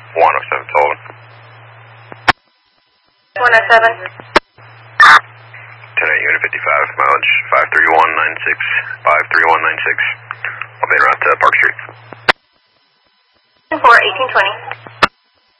107 Sullivan. 107. 10 unit 55, mileage 53196, 53196. I'll be around to Park Street. 4 1820.